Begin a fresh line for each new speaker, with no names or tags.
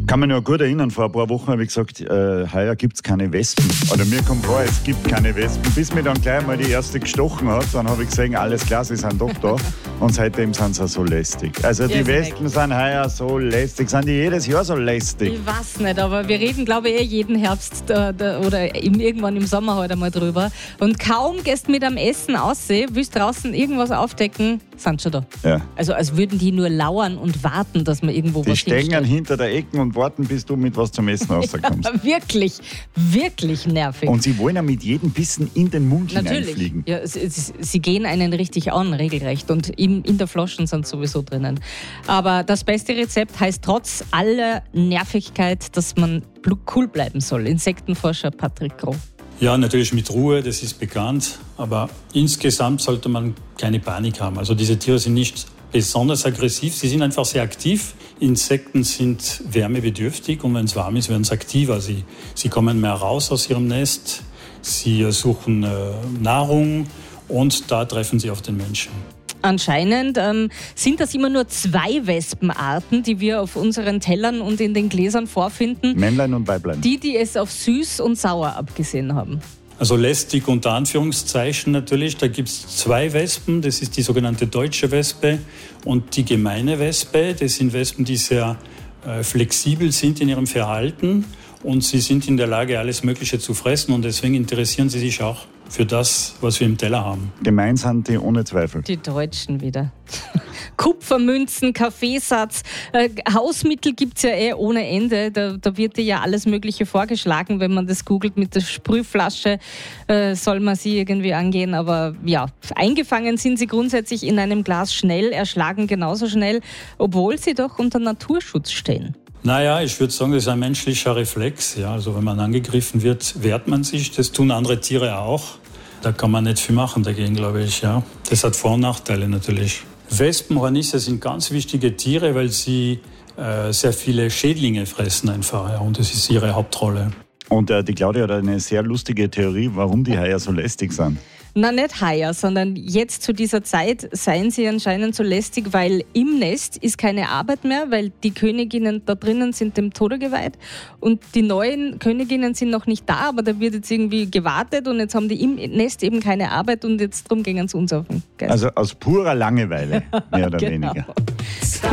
Kann mich noch gut erinnern, vor ein paar Wochen habe ich gesagt, heuer gibt es keine Wespen. Oder mir kommt vor, es gibt keine Wespen. Bis mir dann gleich mal die erste gestochen hat, dann habe ich gesehen, alles klar, sie sind doch da. Und seitdem sind sie so lästig. Also die Wespen sind heuer so lästig. Sind die jedes Jahr so lästig?
Ich weiß nicht, aber wir reden, glaube ich, jeden Herbst oder irgendwann im Sommer halt einmal drüber. Und kaum gehst mit am Essen aussehen, willst draußen irgendwas aufdecken, sind schon da.
Ja.
Also als würden die nur lauern und warten, dass man irgendwo
die
was hinstellt.
stehen hinter der Ecke und warten, bis du mit was zum Essen rauskommst.
Ja, wirklich, wirklich nervig.
Und sie wollen ja mit jedem Bissen in den Mund hineinfliegen.
Ja, sie gehen einen richtig an, regelrecht. Und in der Flaschen sind sowieso drinnen. Aber das beste Rezept heißt trotz aller Nervigkeit, dass man cool bleiben soll. Insektenforscher Patrick Groh.
Ja, natürlich mit Ruhe, das ist bekannt. Aber insgesamt sollte man keine Panik haben. Also diese Tiere sind nicht besonders aggressiv, sie sind einfach sehr aktiv. Insekten sind wärmebedürftig und wenn es warm ist, werden sie aktiver. Sie kommen mehr raus aus ihrem Nest, sie suchen Nahrung und da treffen sie auf den Menschen.
Anscheinend sind das immer nur 2 Wespenarten, die wir auf unseren Tellern und in den Gläsern vorfinden.
Männlein und Weiblein.
Die es auf süß und sauer abgesehen haben.
Also lästig unter Anführungszeichen natürlich. Da gibt es 2 Wespen. Das ist die sogenannte deutsche Wespe und die gemeine Wespe. Das sind Wespen, die sehr flexibel sind in ihrem Verhalten und sie sind in der Lage, alles Mögliche zu fressen und deswegen interessieren sie sich auch für das, was wir im Teller haben.
Gemein sind die ohne Zweifel.
Die Deutschen wieder. Kupfermünzen, Kaffeesatz, Hausmittel gibt es ja ohne Ende. Da wird dir ja alles Mögliche vorgeschlagen, wenn man das googelt mit der Sprühflasche, soll man sie irgendwie angehen. Aber ja, eingefangen sind sie grundsätzlich in einem Glas schnell, erschlagen genauso schnell, obwohl sie doch unter Naturschutz stehen.
Naja, ich würde sagen, das ist ein menschlicher Reflex. Ja, also wenn man angegriffen wird, wehrt man sich. Das tun andere Tiere auch. Da kann man nicht viel machen dagegen, glaube ich. Ja. Das hat Vor- und Nachteile natürlich. Wespenhornisse sind ganz wichtige Tiere, weil sie sehr viele Schädlinge fressen einfach. Ja, und das ist ihre Hauptrolle.
Und die Claudia hat eine sehr lustige Theorie, warum die heuer so lästig sind.
Na, nicht heuer, sondern jetzt zu dieser Zeit seien sie anscheinend so lästig, weil im Nest ist keine Arbeit mehr, weil die Königinnen da drinnen sind dem Tode geweiht und die neuen Königinnen sind noch nicht da, aber da wird jetzt irgendwie gewartet und jetzt haben die im Nest eben keine Arbeit und jetzt drum gehen sie uns auf den Geist.
Also aus purer Langeweile, mehr oder
Genau.
weniger.